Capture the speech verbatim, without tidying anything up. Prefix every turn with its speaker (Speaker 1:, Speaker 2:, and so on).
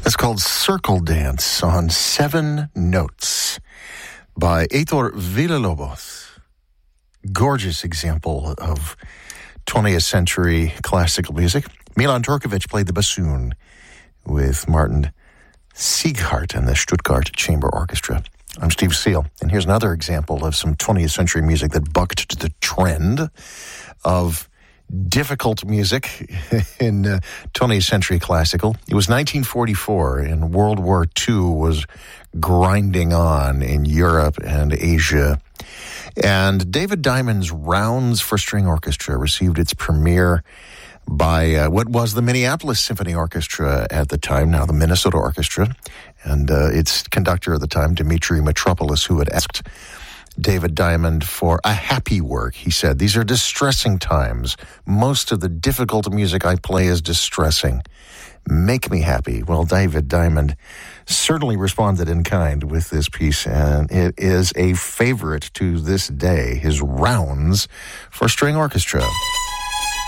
Speaker 1: It's called Circle Dance on Seven Notes by Heitor Villa-Lobos. Gorgeous example of twentieth century classical music. Milan Turkovic played the bassoon with Martin Sieghart and the Stuttgart Chamber Orchestra. I'm Steve Seal, and here's another example of some twentieth century music that bucked the trend of difficult music in uh, twentieth century classical. It was nineteen forty-four, and World War Two was grinding on in Europe and Asia. And David Diamond's Rounds for String Orchestra received its premiere by uh, what was the Minneapolis Symphony Orchestra at the time, now the Minnesota Orchestra, and uh, its conductor at the time, Dimitri Mitropoulos, who had asked David Diamond for a happy work. He said, "These are distressing times. Most of the difficult music I play is distressing. Make me happy." Well, David Diamond certainly responded in kind with this piece, and it is a favorite to this day, his Rounds for String Orchestra.